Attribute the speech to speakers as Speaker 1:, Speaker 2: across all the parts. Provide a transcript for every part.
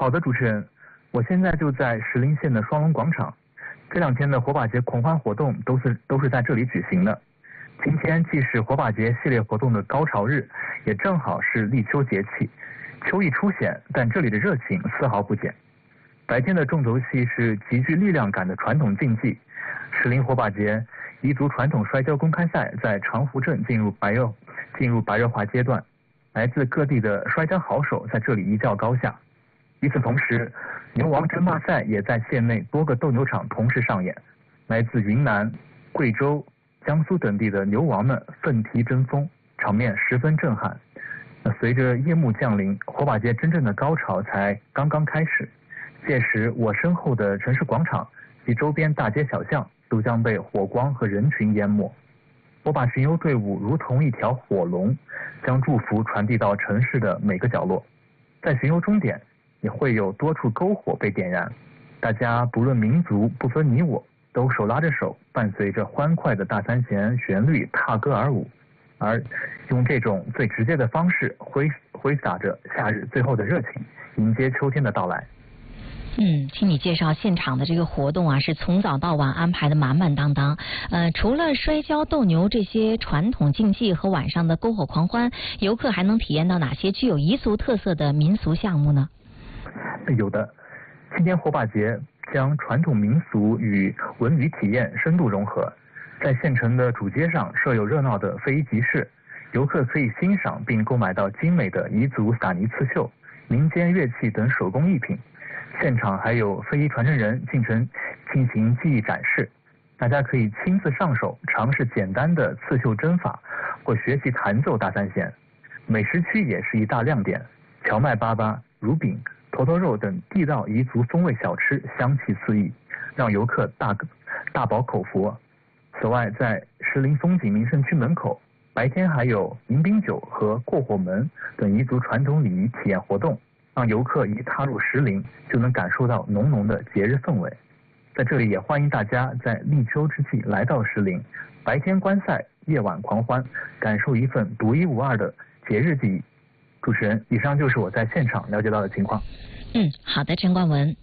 Speaker 1: 好的，主持人，我现在就在石林县的双龙广场。这2天的火把节狂欢活动都是在这里举行的。今天既是火把节系列活动的高潮日，也正好是立秋节气。秋意初显，但这里的热情丝毫不减。白天的重头戏是极具力量感的传统竞技。石林火把节彝族传统摔跤公开赛在长福镇进入白热化阶段，来自各地的摔跤好手在这里一较高下。与此同时，牛王争霸赛也在县内多个斗牛场同时上演，来自云南、贵州、江苏等地的牛王们奋蹄争锋，场面十分震撼。随着夜幕降临，火把节真正的高潮才刚刚开始。届时，我身后的城市广场及周边大街小巷都将被火光和人群淹没。火把巡游队伍如同一条火龙，将祝福传递到城市的每个角落。在巡游终点，也会有多处篝火被点燃，大家不论民族，不分你我，都手拉着手，伴随着欢快的大三弦旋律踏歌而舞，而用这种最直接的方式挥洒着夏日最后的热情，迎接秋天的到来。
Speaker 2: 听你介绍现场的这个活动啊，是从早到晚安排的满满当当。除了摔跤、斗牛这些传统竞技和晚上的篝火狂欢，游客还能体验到哪些具有彝族特色的民俗项目呢？
Speaker 1: 有的，今天火把节将传统民俗与文娱体验深度融合，在县城的主街上设有热闹的非遗集市，游客可以欣赏并购买到精美的彝族撒泥刺绣、民间乐器等手工艺品。现场还有非遗传承人进行技艺展示，大家可以亲自上手尝试简单的刺绣针法，或学习弹奏大三弦。美食区也是一大亮点，荞麦粑粑、乳饼、坨坨肉等地道彝族风味小吃香气四溢，让游客大饱口福。此外，在石林风景名胜区门口，白天还有迎宾酒和过火门等彝族传统礼仪体验活动，让游客一踏入石林就能感受到浓浓的节日氛围。在这里也欢迎大家在立秋之际来到石林，白天观赛，夜晚狂欢，感受一份独一无二的节日记忆。主持人，以上就是我在现场了解到的情况。
Speaker 2: 好的，陈冠文。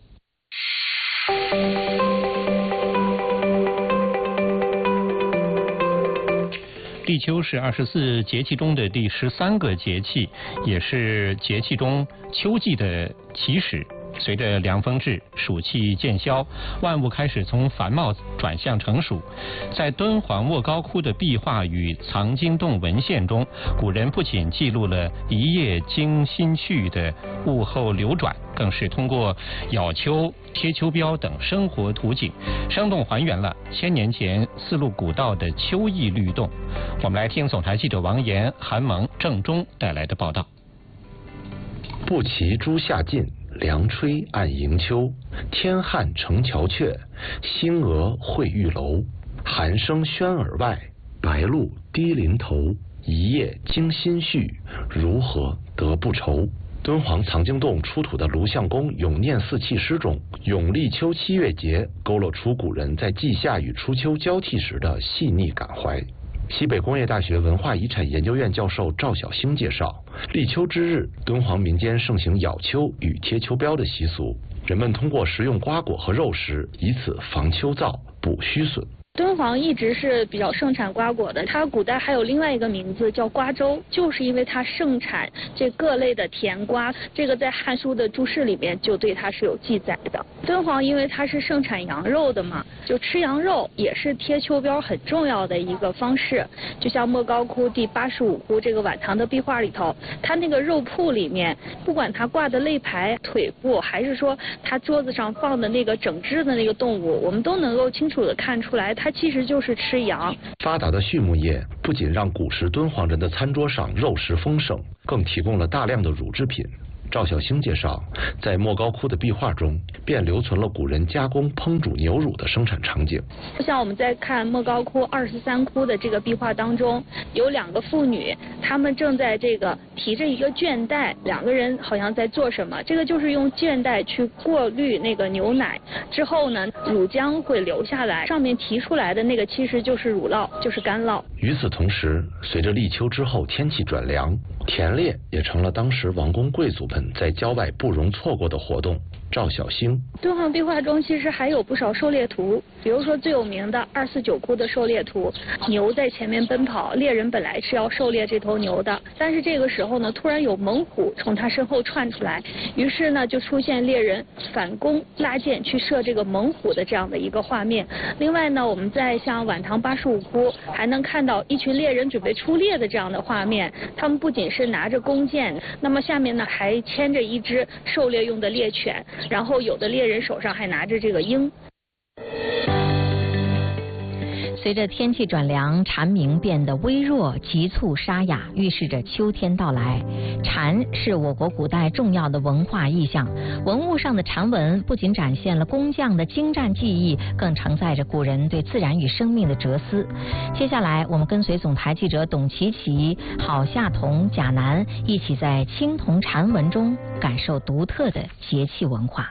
Speaker 3: 立秋是24节气中的第13个节气，也是节气中秋季的起始。随着凉风至，暑气渐消，万物开始从繁茂转向成熟。在敦煌莫高窟的壁画与藏经洞文献中，古人不仅记录了一夜惊心绪的物候流转，更是通过咬秋、贴秋膘等生活图景，生动还原了1000年前丝路古道的秋意律动。我们来听总台记者王岩、韩萌、郑中带来的报道。
Speaker 4: 不骑朱夏尽，凉吹暗迎秋。天汉城桥阙，星娥会玉楼。寒声轩耳外，白露低林头。一夜惊心绪，如何得不愁？敦煌藏经洞出土的卢相公咏念四气诗中，咏立秋7月节，勾勒出古人在季夏与初秋交替时的细腻感怀。西北工业大学文化遗产研究院教授赵小兴介绍，立秋之日，敦煌民间盛行咬秋与贴秋膘的习俗，人们通过食用瓜果和肉食，以此防秋燥、补虚损。
Speaker 5: 敦煌一直是比较盛产瓜果的，它古代还有另外一个名字叫瓜州，就是因为它盛产这各类的甜瓜，这个在《汉书》的注释里面就对它是有记载的。敦煌因为它是盛产羊肉的嘛，就吃羊肉也是贴秋膘很重要的一个方式。就像莫高窟第85窟这个晚唐的壁画里头，它那个肉铺里面，不管它挂的肋排、腿部，还是说它桌子上放的那个整只的那个动物，我们都能够清楚地看出来，它其实就是吃羊。
Speaker 4: 发达的畜牧业不仅让古时敦煌人的餐桌上肉食丰盛，更提供了大量的乳制品。赵小兴介绍，在莫高窟的壁画中，便留存了古人加工烹煮牛乳的生产场景。
Speaker 5: 像我们在看莫高窟23窟的这个壁画当中，有2个妇女，她们正在这个提着一个绢袋，2个人好像在做什么。这个就是用绢袋去过滤那个牛奶之后呢，乳浆会流下来，上面提出来的那个其实就是乳酪，就是干酪。
Speaker 4: 与此同时，随着立秋之后天气转凉，田猎也成了当时王公贵族们在郊外不容错过的活动。赵小星，
Speaker 5: 敦煌壁画中其实还有不少狩猎图，比如说最有名的249窟的狩猎图，牛在前面奔跑，猎人本来是要狩猎这头牛的，但是这个时候呢，突然有猛虎从他身后窜出来，于是呢就出现猎人反弓拉箭去射这个猛虎的这样的一个画面。另外呢，我们在像晚唐85窟还能看到一群猎人准备出猎的这样的画面，他们不仅是拿着弓箭，那么下面呢还牵着一只狩猎用的猎犬。然后有的猎人手上还拿着这个鹰。
Speaker 2: 随着天气转凉，蝉鸣变得微弱、急促、沙哑，预示着秋天到来。蝉是我国古代重要的文化意象，文物上的蝉文不仅展现了工匠的精湛技艺，更承载着古人对自然与生命的哲思。接下来，我们跟随总台记者董琪琪、郝夏彤、贾楠一起在青铜蝉文中感受独特的节气文化。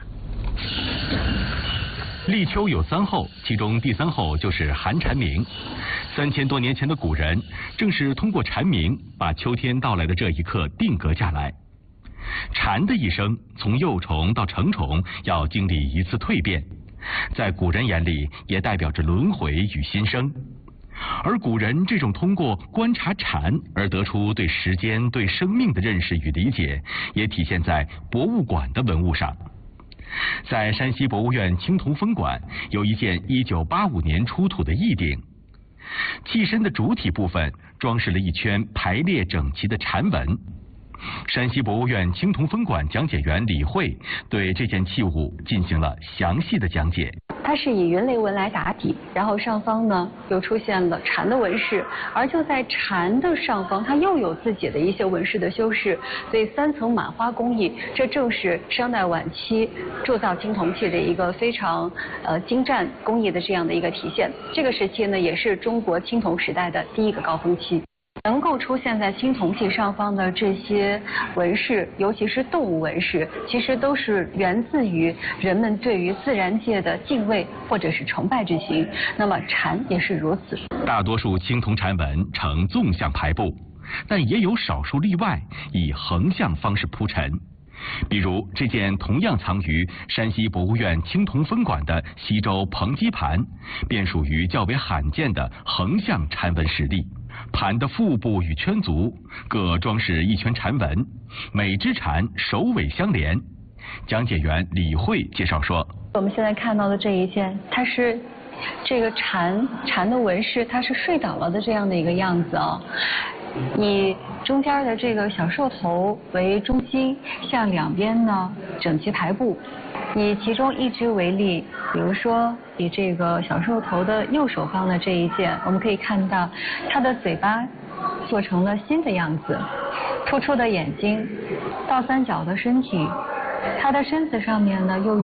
Speaker 6: 立秋有3候，其中第3候就是寒蝉鸣。3000多年前的古人，正是通过蝉鸣，把秋天到来的这一刻定格下来。蝉的一生，从幼虫到成虫，要经历一次蜕变，在古人眼里，也代表着轮回与新生。而古人这种通过观察蝉而得出对时间、对生命的认识与理解，也体现在博物馆的文物上。在山西博物院青铜分馆有一件1985年出土的翼鼎，器身的主体部分装饰了一圈排列整齐的蝉纹。山西博物院青铜分馆讲解员李慧对这件器物进行了详细的讲解。
Speaker 7: 它是以云雷纹来打底，然后上方呢又出现了蝉的纹饰，而就在蝉的上方，它又有自己的一些纹饰的修饰，所以3层满花工艺，这正是商代晚期铸造青铜器的一个非常精湛工艺的这样的一个体现。这个时期呢，也是中国青铜时代的第一个高峰期。能够出现在青铜器上方的这些纹饰，尤其是动物纹饰，其实都是源自于人们对于自然界的敬畏或者是崇拜之情。那么蝉也是如此。
Speaker 6: 大多数青铜蝉纹呈纵向排布，但也有少数例外，以横向方式铺陈。比如这件同样藏于山西博物院青铜分馆的西周硼基盘，便属于较为罕见的横向蝉纹实例。盘的腹部与圈足各装饰一圈蝉纹，每只蝉首尾相连。讲解员李慧介绍说，
Speaker 7: 我们现在看到的这一件，它是这个蝉的纹饰，它是睡倒了的这样的一个样子啊。以中间的这个小兽头为中心，向两边呢整齐排布。以其中一只为例，比如说以这个小兽头的右手方的这一件，我们可以看到它的嘴巴做成了心的样子，突出的眼睛，倒三角的身体，它的身子上面呢又